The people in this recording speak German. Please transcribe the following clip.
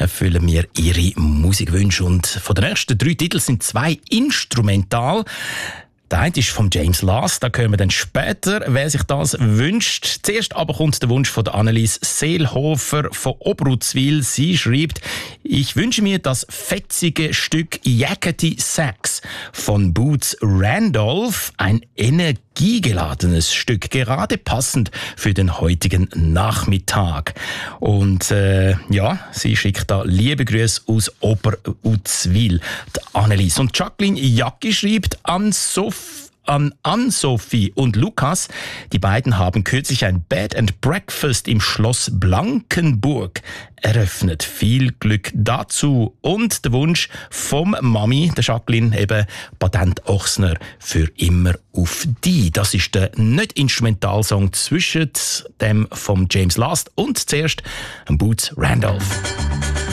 erfüllen wir ihre Musikwünsche. Und von den nächsten 3 Titeln sind 2 instrumental. Der eine ist von James Last, da hören wir dann später, wer sich das wünscht. Zuerst aber kommt der Wunsch von Annelies Seelhofer von Obrutzwil. Sie schreibt: Ich wünsche mir das fetzige Stück Yakety Sax von Boots Randolph, ein energiegeladenes Stück, gerade passend für den heutigen Nachmittag. Und sie schickt da liebe Grüße aus Oberutzwil, die Annelies. Und Jacqueline Jacki schreibt an Ann-Sophie und Lukas. Die beiden haben kürzlich ein Bed and Breakfast im Schloss Blankenburg eröffnet. Viel Glück dazu. Und der Wunsch vom Mami, der Jacqueline, eben Patent Ochsner, für immer auf die. Das ist der Nicht-Instrumentalsong zwischen dem vom James Last und zuerst Boots Randolph.